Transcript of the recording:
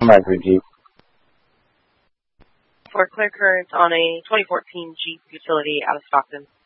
might Jeep. For clear current on a 2014 Jeep utility out of Stockton.